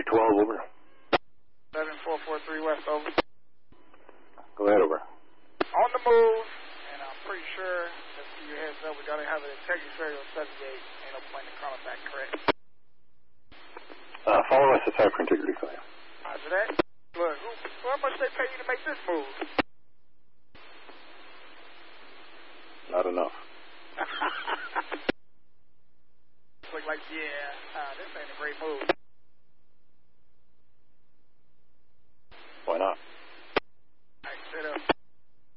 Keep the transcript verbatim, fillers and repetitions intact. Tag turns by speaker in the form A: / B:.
A: twelve, over.
B: seven four four three West, over.
A: Go ahead, over.
B: On the move, and I'm pretty sure, just to your heads up, we gotta have an integrity failure on seventy-eight. Ain't no point in calling back, correct?
A: Uh, follow us aside for integrity failure.
B: Roger that. Look, who, how much they pay you to make this move?
A: Not enough.
B: Look like, yeah, uh, this ain't a great move.